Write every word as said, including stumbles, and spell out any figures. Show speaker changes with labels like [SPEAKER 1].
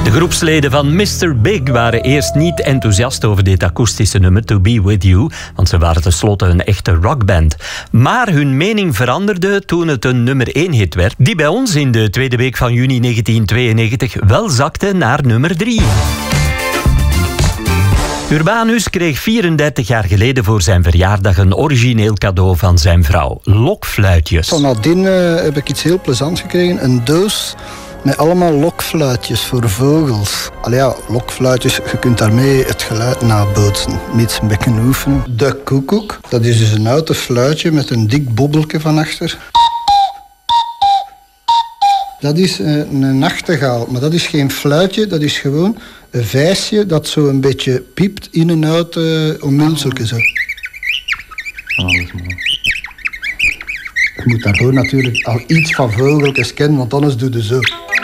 [SPEAKER 1] De groepsleden van mister Big waren eerst niet enthousiast over dit akoestische nummer To Be With You, want ze waren tenslotte een echte rockband. Maar hun mening veranderde toen het een nummer één hit werd, die bij ons in de tweede week van juni negentien tweeënnegentig wel zakte naar nummer drie. Urbanus kreeg vierendertig jaar geleden voor zijn verjaardag een origineel cadeau van zijn vrouw. Lokfluitjes.
[SPEAKER 2] Van nadien uh, heb ik iets heel plezants gekregen. Een doos met allemaal lokfluitjes voor vogels. Allee ja, lokfluitjes, je kunt daarmee het geluid nabootsen. Mits een beetje oefenen. De koekoek, dat is dus een houten fluitje met een dik bobbeltje van achter. Dat is een nachtegaal, maar dat is geen fluitje, dat is gewoon een vijsje dat zo een beetje piept in en uit uh, omhulseltje zo. Je moet daarvoor natuurlijk al iets van vogeltjes kennen, want anders doe je zo.